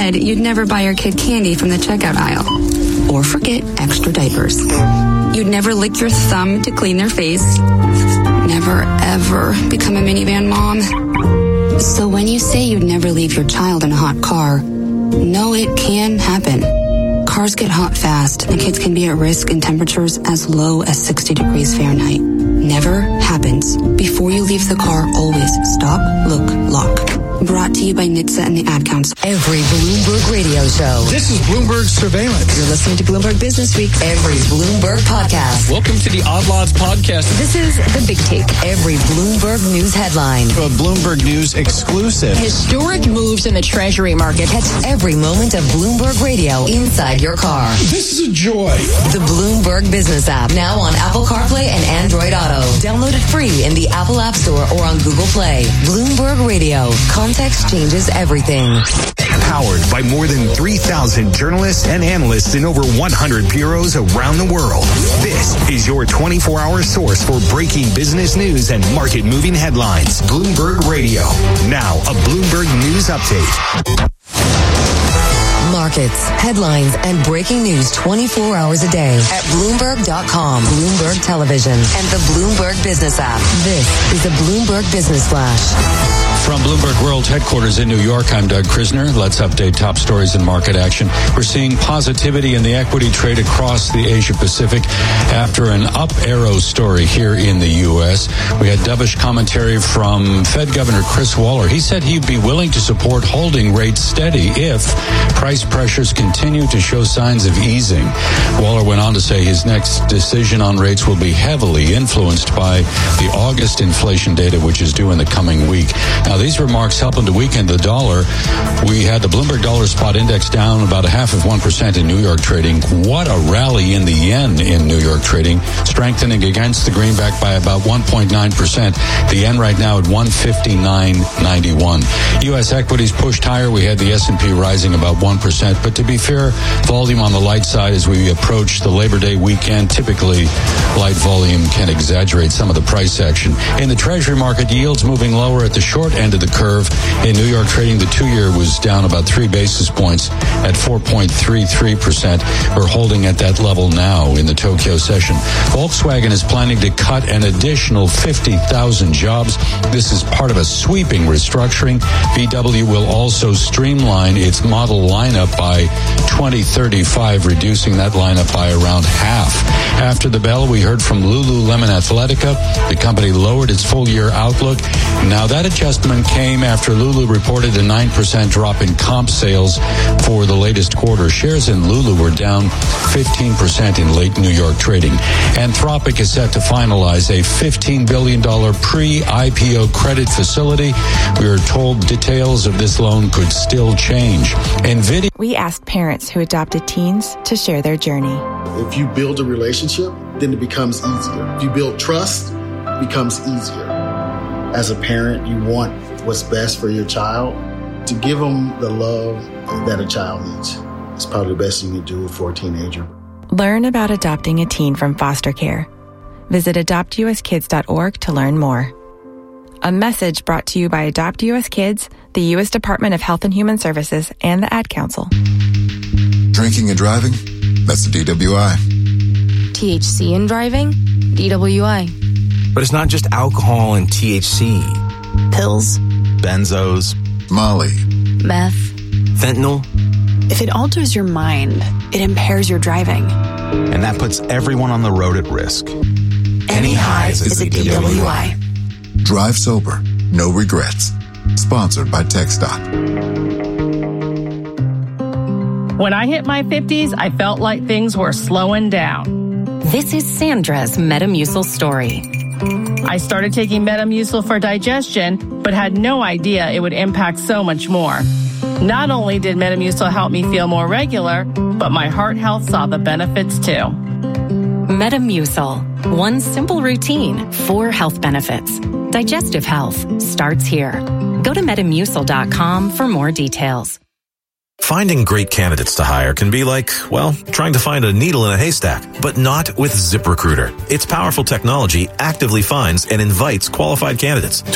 said you'd never buy your kid candy from the checkout aisle. Or forget extra diapers. You'd never lick your thumb to clean their face. Never, ever become a minivan mom. So when you say you'd never leave your child in a hot car, no, it can happen. Cars get hot fast, and kids can be at risk in temperatures as low as 60 degrees Fahrenheit. Never happens. Before you leave the car, always stop, look, lock. Brought to you by NHTSA and the Ad Council. Every Bloomberg radio show. This is Bloomberg Surveillance. You're listening to Bloomberg Business Week. Every Bloomberg podcast. Welcome to the Odd Lots podcast. This is The Big Take. Every Bloomberg News headline. A Bloomberg News exclusive. Historic moves in the Treasury market. Catch every moment of Bloomberg radio inside your car. This is a joy. The Bloomberg Business app. Now on Apple CarPlay and Android Auto. Download it free in the Apple App Store or on Google Play. Bloomberg Radio. Context changes everything. Powered by more than 3,000 journalists and analysts in over 100 bureaus around the world. This is your 24-hour source for breaking business news and market-moving headlines. Bloomberg Radio. Now, a Bloomberg News update. Markets, headlines, and breaking news 24 hours a day at Bloomberg.com, Bloomberg Television, and the Bloomberg Business app. This is a Bloomberg Business Flash. From Bloomberg World Headquarters in New York, I'm Doug Krisner. Let's update top stories in market action. We're seeing positivity in the equity trade across the Asia-Pacific after an up arrow story here in the U.S. We had dovish commentary from Fed Governor Chris Waller. He said he'd be willing to support holding rates steady if price pressures continue to show signs of easing. Waller went on to say his next decision on rates will be heavily influenced by the August inflation data, which is due in the coming week. Now, these remarks helping to weaken the dollar. We had the Bloomberg Dollar Spot Index down about 0.5% in New York trading. What a rally in the yen in New York trading, strengthening against the greenback by about 1.9%. The yen right now at 159.91. U.S. equities pushed higher. We had the S&P rising about 1%. But to be fair, volume on the light side as we approach the Labor Day weekend. Typically, light volume can exaggerate some of the price action. In the Treasury market, yields moving lower at the short end of the curve. In New York trading, the 2-year was down about 3 basis points at 4.33%. We're holding at that level now in the Tokyo session. Volkswagen is planning to cut an additional 50,000 jobs. This is part of a sweeping restructuring. VW will also streamline its model lineup by 2035, reducing that lineup by around half. After the bell, we heard from Lululemon Athletica. The company lowered its full-year outlook. Now, that adjustment came after Lulu reported a 9% drop in comp sales for the latest quarter. Shares in Lulu were down 15% in late New York trading. Anthropic is set to finalize a $15 billion pre-IPO credit facility. We are told details of this loan could still change. NVIDIA. We asked parents who adopted teens to share their journey. If you build a relationship, then it becomes easier. If you build trust, it becomes easier. As a parent, you want what's best for your child. To give them the love that a child needs, it's probably the best you can do for a teenager. Learn about adopting a teen from foster care. Visit adoptuskids.org to learn more. A message brought to you by Adopt U.S. Kids, the U.S. Department of Health and Human Services, and the Ad Council. Drinking and driving? That's a DWI. THC in driving? DWI. But it's not just alcohol and THC. Pills. Benzos. Molly. Meth. Fentanyl. If it alters your mind, it impairs your driving. And that puts everyone on the road at risk. Any highs is a DWI. Drive sober. No regrets. Sponsored by TxDOT. When I hit my 50s, I felt like things were slowing down. This is Sandra's Metamucil story. I started taking Metamucil for digestion, but had no idea it would impact so much more. Not only did Metamucil help me feel more regular, but my heart health saw the benefits too. Metamucil. One simple routine, 4 health benefits. Digestive health starts here. Go to Metamucil.com for more details. Finding great candidates to hire can be like, well, trying to find a needle in a haystack, but not with ZipRecruiter. Its powerful technology actively finds and invites qualified candidates to